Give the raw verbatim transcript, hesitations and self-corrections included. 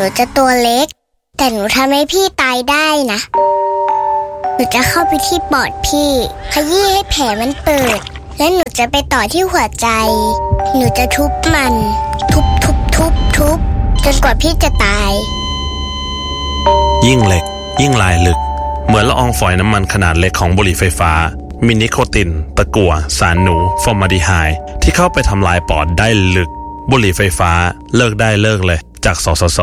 นูจะตัวเล็กแต่หนูทำให้พี่ตายได้นะหนูจะเข้าไปที่ปอดพี่ขยี้ให้แผลมันเปิดและหนูจะไปต่อที่หัวใจหนูจะทุบมันทุบทุบทุบทุบจนกว่าพี่จะตายยิ่งเล็กยิ่งลายลึกเหมือนละอองฝอยน้ำมันขนาดเล็กของบุหรี่ไฟฟ้ามีนิโคตินตะกั่วสารหนูฟอร์มาลดีไฮด์ที่เข้าไปทำลายปอดได้ลึกบุหรี่ไฟฟ้าเลิกได้เลิกเลยจากสสส